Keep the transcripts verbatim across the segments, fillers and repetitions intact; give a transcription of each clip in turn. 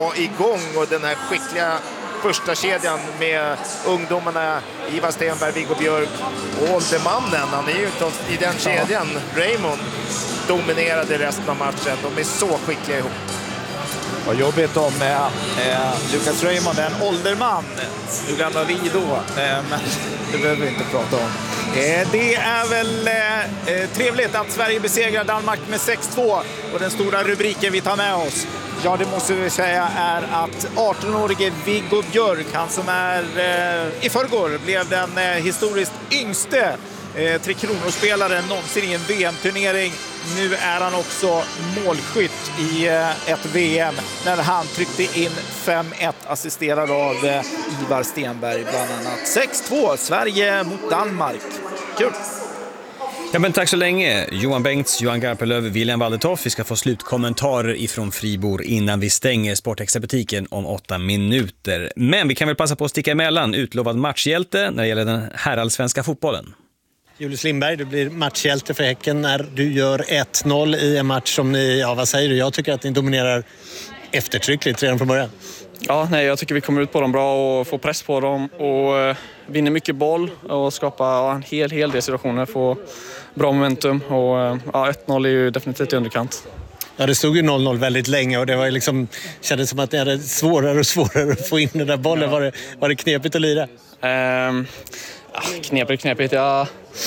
igång och den här skickliga första kedjan med ungdomarna Ivar Stenberg, Viggo Björk och åldermannen, han är ju i den kedjan, Raymond, dominerade resten av matchen. De är så skickliga ihop. Vad jobbigt om eh, eh, Lucas Raymond, en ålderman. Hur gamla vi då? Eh, men det behöver vi inte prata om. Eh, det är väl eh, trevligt att Sverige besegrar Danmark med sex två. Och den stora rubriken vi tar med oss, ja, det måste vi säga, är att arton-årige Viggo Björk, han som är eh, i förrgår blev den eh, historiskt yngste eh, Tre Kronor-spelaren någonsin i en V M-turnering. Nu är han också målskytt i eh, ett V M när han tryckte in fem ett, assisterad av eh, Ivar Stenberg bland annat. sex två, Sverige mot Danmark. Kul! Ja, men tack så länge. Johan Bengts, Johan Garpenlöv, William Waldertoff. Vi ska få slutkommentarer ifrån Fribourg innan vi stänger Sportextra-butiken om åtta minuter. Men vi kan väl passa på att sticka emellan. Utlovad matchhjälte när det gäller den herrallsvenska fotbollen. Julius Lindberg, du blir matchhjälte för Häcken när du gör ett noll i en match som ni, ja vad säger du? Jag tycker att ni dominerar eftertryckligt redan från början. Ja, nej, jag tycker vi kommer ut på dem bra och får press på dem och eh, vinner mycket boll och skapar ja, en hel, hel del situationer, får bra momentum och eh, ja, ett noll är ju definitivt i underkant. Ja, det stod ju noll noll väldigt länge och det var ju liksom, kändes som att det hade svårare och svårare att få in den där bollen. Var det, var det knepigt att lira? Eh, ja, knepigt, knepigt, ja.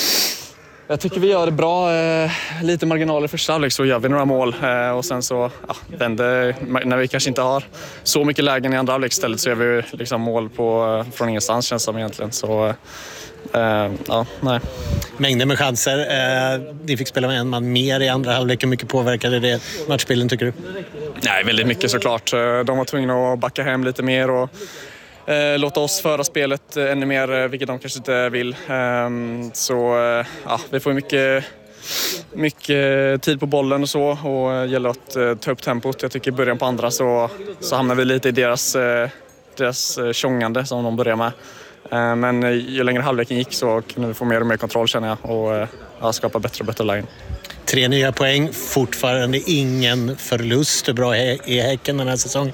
Jag tycker vi gör det bra. Eh, lite marginaler första halvlek så gör vi några mål. Eh, och sen så ja, vänder, när vi kanske inte har så mycket lägen i andra halvlek istället så gör vi liksom mål på, från ingenstans känns som egentligen. Så eh, ja, nej. Mängder med chanser. Eh, ni fick spela med en man mer i andra halvlek. Hur mycket påverkade det matchbilden tycker du? Nej, väldigt mycket såklart. De var tvungna att backa hem lite mer och Eh, låta oss föra spelet eh, ännu mer, eh, vilket de kanske inte vill. Eh, så eh, ja, vi får mycket, mycket tid på bollen och så och eh, gäller att eh, ta upp tempot. Jag tycker i början på andra så, så hamnar vi lite i deras, eh, deras eh, tjongande som de börjar med. Eh, men eh, ju längre halvleken gick så kunde vi få mer och mer kontroll känner jag och eh, ja, skapa bättre och bättre lägen. Tre nya poäng, fortfarande ingen förlust. Hur bra är Häcken den här säsongen?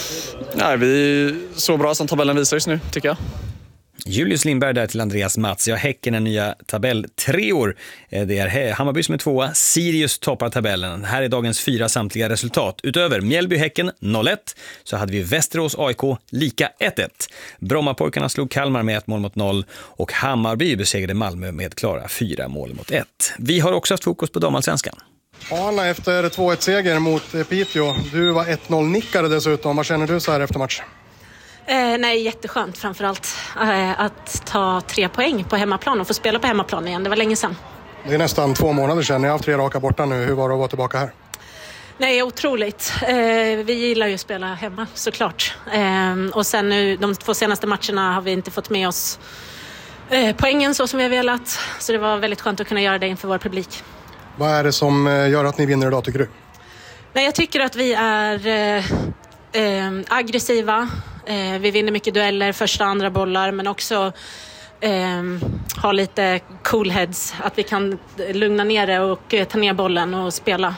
Nej, vi är så bra som tabellen visar just nu, tycker jag. Julius Lindberg där till Andreas Mats. Ja, Häcken är nya tabelltreor. Det är Hammarby som är tvåa. Sirius toppar tabellen. Här är dagens fyra samtliga resultat. Utöver Mjällby-Häcken noll ett så hade vi Västerås A I K lika ett ett. Brommapojkarna slog Kalmar med ett mål mot noll och Hammarby besegrade Malmö med klara fyra mål mot ett. Vi har också haft fokus på damallsvenskan. Anna, efter två ett-seger mot Piteå. Du var ett noll-nickare dessutom. Vad känner du så här efter match? Eh, nej, jätteskönt framförallt eh, att ta tre poäng på hemmaplan och få spela på hemmaplan igen. Det var länge sedan. Det är nästan två månader sedan. Ni har haft tre raka borta nu. Hur var det att vara tillbaka här? Nej, otroligt. Eh, vi gillar ju att spela hemma såklart. Eh, och sen nu, de två senaste matcherna har vi inte fått med oss eh, poängen så som vi har velat. Så det var väldigt skönt att kunna göra det inför vår publik. Vad är det som gör att ni vinner idag tycker du? Nej, jag tycker att vi är eh, eh, aggressiva. Eh, vi vinner mycket dueller, första och andra bollar, men också eh, har lite cool heads. Att vi kan lugna ner det och eh, ta ner bollen och spela.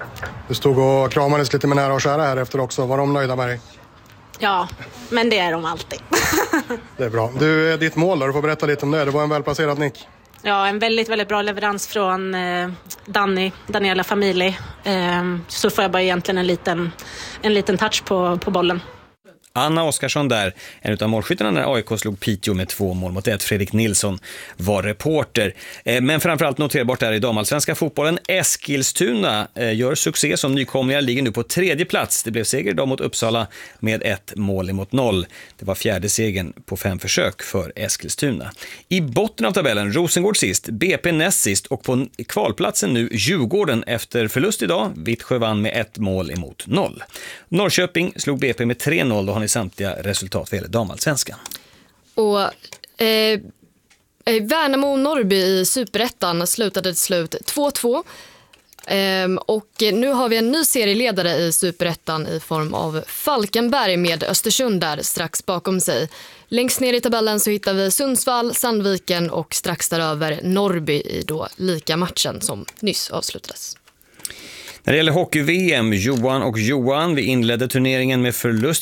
Du stod och kramades lite med nära och kära här efter också. Var de nöjda med dig? Ja, men det är de alltid. Det är bra. Du, ditt mål då, du får berätta lite om det. Det var en välplacerad nick. Ja, en väldigt, väldigt bra leverans från eh, Danny, Daniela Famili. Eh, så får jag bara egentligen en liten, en liten touch på, på bollen. Anna Oskarsson där, en av målskyttarna när A I K slog Piteå med två mål mot ett. Fredrik Nilsson var reporter. Men framförallt noterbart där i damallsvenska fotbollen. Eskilstuna gör succé som nykomlingar, ligger nu på tredje plats. Det blev seger idag mot Uppsala med ett mål emot noll. Det var fjärde segern på fem försök för Eskilstuna. I botten av tabellen, Rosengård sist, B P näst sist och på kvalplatsen nu Djurgården efter förlust idag. Vittsjö vann med ett mål emot noll. Norrköping slog B P med tre noll och har ni samtliga resultat vad gäller damallsvenskan. Och eh, Värnamo Norrby i Superettan slutade till slut två två. Ehm, och nu har vi en ny serieledare i Superettan i form av Falkenberg med Östersund där strax bakom sig. Längst ner i tabellen så hittar vi Sundsvall, Sandviken och strax däröver Norrby i då lika matchen som nyss avslutades. När det gäller hockey-V M, Johan och Johan, vi inledde turneringen med förlust